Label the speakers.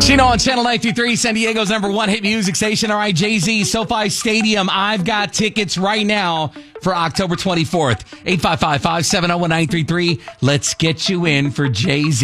Speaker 1: Chino on Channel 923, San Diego's #1 hit music station. All right, Jay-Z, SoFi Stadium. I've got tickets right now for October 24th. 855-570-1933. Let's get you in for Jay-Z.